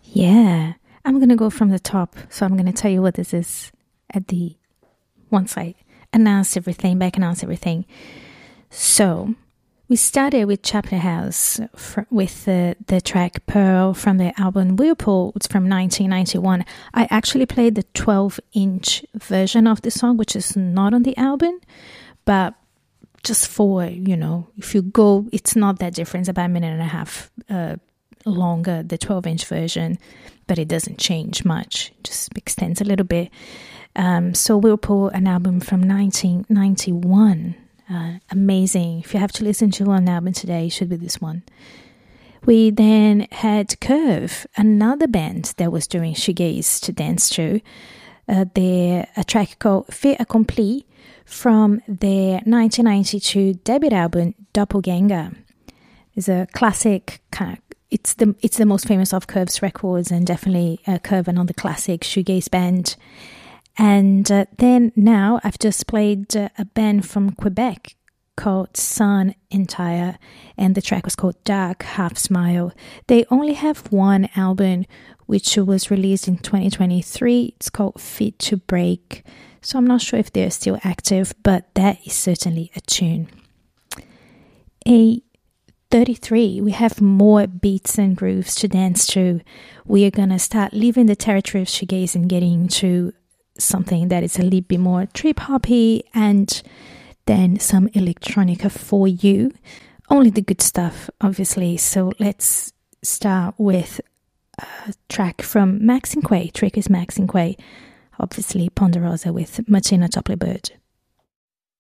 Yeah, I'm going to go from the top. So I'm going to tell you what this is at the once I back announce everything. So we started with Chapter House with the track Pearl from the album Whirlpool. It's from 1991. I actually played the 12-inch version of the song, which is not on the album, but just for, if you go, it's not that different. It's about a minute and a half longer, the 12-inch version, but it doesn't change much. It just extends a little bit. So Whirlpool, an album from 1991. Amazing. If you have to listen to one album today, it should be this one. We then had Curve, another band that was doing shoegaze to dance to. A track called Fait Accompli from their 1992 debut album Doppelganger. It's a classic kind of. It's the most famous of Curve's records, and definitely Curve, another classic shoegaze band. And then now I've just played a band from Quebec called Sun Entire, and the track was called Dark Half Smile. They only have one album, which was released in 2023. It's called Fit to Break. So I'm not sure if they're still active, but that is certainly a tune. 33, we have more beats and grooves to dance to. We are going to start leaving the territory of shoegaze and getting into something that is a little bit more trip-hoppy, and then some electronica for you. Only the good stuff, obviously. So let's start with a track from Max Inquay. Trick is Max Inquay. Obviously, Ponderosa with Martina Topley-Bird.